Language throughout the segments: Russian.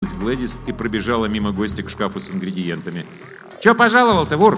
улыбнулась Глэдис и пробежала мимо гостя к шкафу с ингредиентами. «Чё пожаловал-то, Вур?»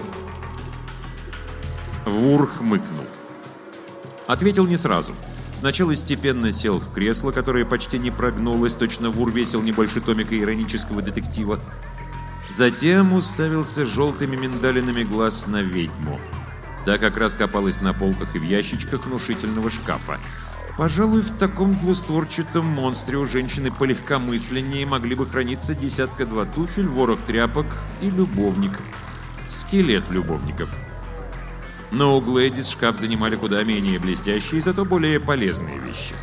Вур хмыкнул. Ответил не сразу. Сначала степенно сел в кресло, которое почти не прогнулось, точно Вур весил не больше томика иронического детектива. Затем уставился желтыми миндалинами глаз на ведьму. Та как раз копалась на полках и в ящичках внушительного шкафа. Пожалуй, в таком двустворчатом монстре у женщины полегкомысленнее могли бы храниться 10-2 туфель, ворох тряпок и любовник. Скелет любовников. Но у Глэдис шкаф занимали куда менее блестящие, зато более полезные вещи.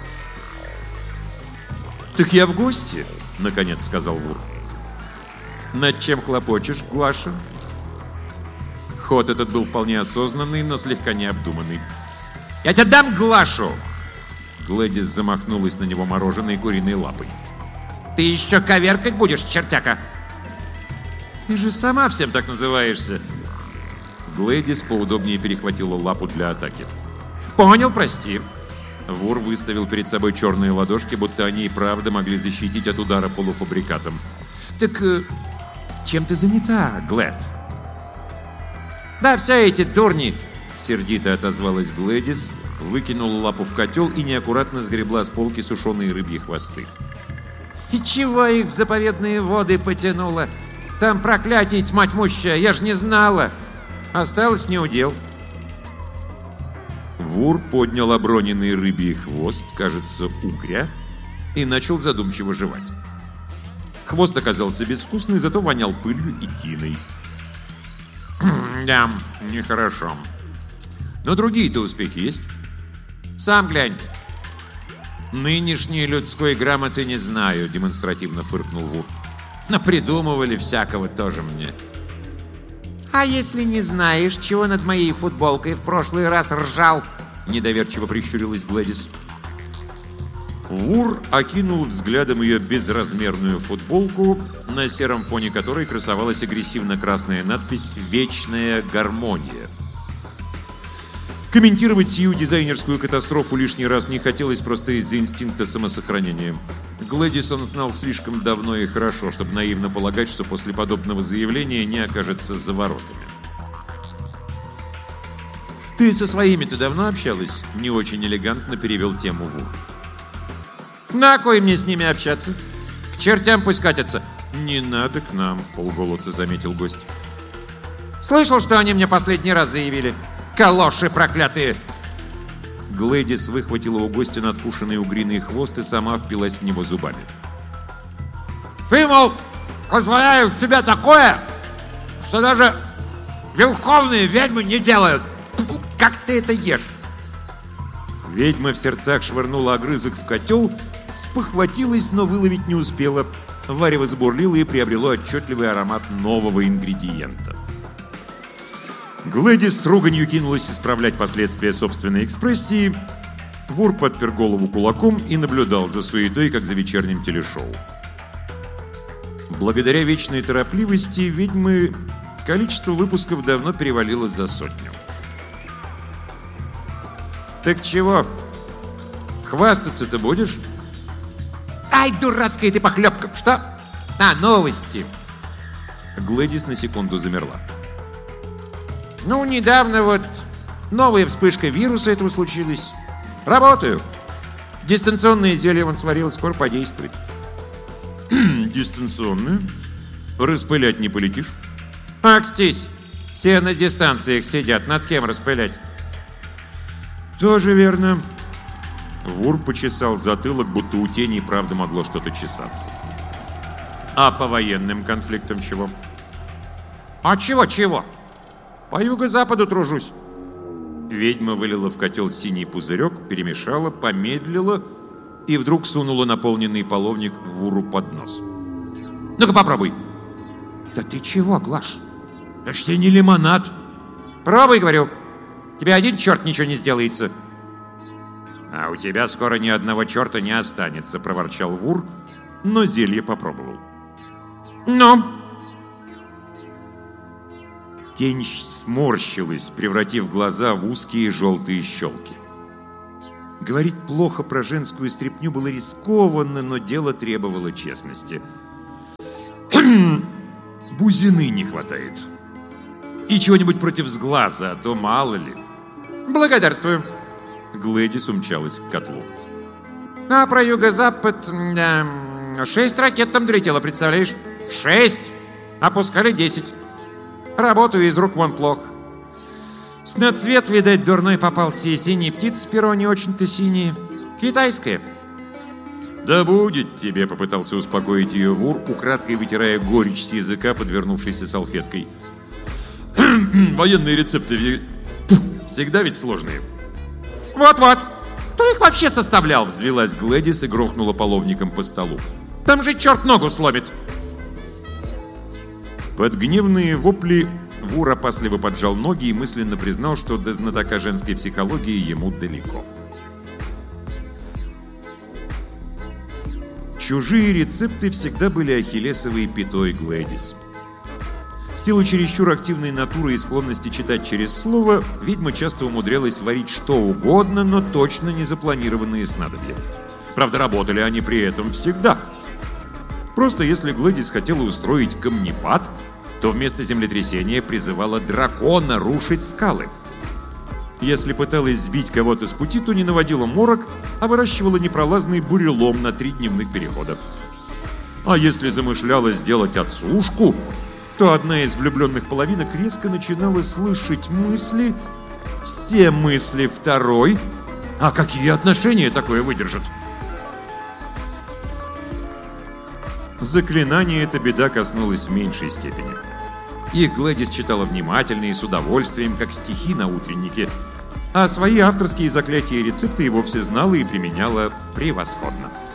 «Так я в гости», — наконец сказал Вур. «Над чем хлопочешь, Глаша?» Ход этот был вполне осознанный, но слегка необдуманный. «Я тебе дам Глашу!» Глэдис замахнулась на него мороженой куриной лапой. «Ты еще коверкать будешь, чертяка?» «Ты же сама всем так называешься!» Глэдис поудобнее перехватила лапу для атаки. «Понял, прости!» Вур выставил перед собой черные ладошки, будто они и правда могли защитить от удара полуфабрикатом. «Так чем ты занята, Глэд?» «Да все эти дурни!» Сердито отозвалась Глэдис, выкинула лапу в котел и неаккуратно сгребла с полки сушеные рыбьи хвосты. «И чего их в заповедные воды потянуло? Там проклятие тьма тьмущая, я ж не знала! Осталось неудел!» Вур поднял оброненный рыбий хвост, кажется, угря, и начал задумчиво жевать. Хвост оказался безвкусный, зато вонял пылью и тиной. «Да, нехорошо. Но другие-то успехи есть. Сам глянь». «Нынешней людской грамоты не знаю», — демонстративно фыркнул Вур. «Напридумывали всякого тоже мне». «А если не знаешь, чего над моей футболкой в прошлый раз ржал?» — недоверчиво прищурилась Глэдис. Вур окинул взглядом ее безразмерную футболку, на сером фоне которой красовалась агрессивно-красная надпись «Вечная гармония». Комментировать сию дизайнерскую катастрофу лишний раз не хотелось просто из-за инстинкта самосохранения. Глэдис он знал слишком давно и хорошо, чтобы наивно полагать, что после подобного заявления не окажется за воротами. «Ты со своими-то давно общалась?» — не очень элегантно перевел тему Вур. «На кой мне с ними общаться? К чертям пусть катятся!» «Не надо к нам», — вполголоса заметил гость. «Слышал, что они мне последний раз заявили? Калоши проклятые!» Глэдис выхватила у гостя надкушенный угриный хвост и сама впилась в него зубами. «Ты, мол, позволяешь себе такое, что даже верховные ведьмы не делают! Как ты это ешь?» Ведьма в сердцах швырнула огрызок в котел, спохватилась, но выловить не успела. Варево забурлило и приобрело отчетливый аромат нового ингредиента. Глэдис с руганью кинулась исправлять последствия собственной экспрессии. Вур подпер голову кулаком и наблюдал за суетой, как за вечерним телешоу. Благодаря вечной торопливости ведьмы количество выпусков давно перевалило за 100. «Так чего? Хвастаться-то будешь?» «Ай, дурацкая ты похлебка! Что? А, новости!» Глэдис на секунду замерла. «Ну, недавно вот новая вспышка вируса этого случилась. Работаю. Дистанционное зелье он сварил, скоро подействует». «Дистанционное? Распылять не полетишь?» «Акстись! Все на дистанциях сидят. Над кем распылять?» «Тоже верно». Вур почесал затылок, будто у тени правда могло что-то чесаться. «А по военным конфликтам чего?» «А чего-чего? По юго-западу тружусь». Ведьма вылила в котел синий пузырек, перемешала, помедлила и вдруг сунула наполненный половник Вуру под нос. «Ну-ка попробуй». «Да ты чего, Глаш? Это ж тебе не лимонад». «Пробуй, говорю. Тебе один черт ничего не сделается». «А у тебя скоро ни одного черта не останется», — проворчал Вур, но зелье попробовал. «Ну?» Тень сморщилась, превратив глаза в узкие желтые щелки. Говорить плохо про женскую стряпню было рискованно, но дело требовало честности. Бузины не хватает. И чего-нибудь против сглаза, а то мало ли. Благодарствую. Глэдис умчалась к котлу. А про юго-запад... 6 ракет там долетело, представляешь? 6! Опускали 10. Работаю из рук вон плохо. Сноцвет, видать, дурной попался, и синие птицы перо не очень-то синие. Китайская. «Да будет тебе», — попытался успокоить ее Вур, украдкой вытирая горечь с языка, подвернувшейся салфеткой. «Военные рецепты всегда ведь сложные». Вот-вот. Кто их вообще составлял? Взвилась Глэдис и грохнула половником по столу. Там же черт ногу сломит. Под гневные вопли Вур опасливо поджал ноги и мысленно признал, что до знатока женской психологии ему далеко. Чужие рецепты всегда были ахиллесовой пятой Глэдис. В силу чересчур активной натуры и склонности читать через слово, ведьма часто умудрялась варить что угодно, но точно не запланированные снадобья. Правда, работали они при этом всегда. Просто если Глэдис хотела устроить камнепад, то вместо землетрясения призывала дракона рушить скалы. Если пыталась сбить кого-то с пути, то не наводила морок, а выращивала непролазный бурелом на 3 дневных перехода. А если замышляла сделать отсушку, то одна из влюбленных половинок резко начинала слышать мысли, все мысли второй. А какие отношения такое выдержат? Заклинание эта беда коснулась в меньшей степени. Их Глэдис читала внимательно и с удовольствием, как стихи на утреннике, а свои авторские заклятия и рецепты и вовсе знала и применяла превосходно.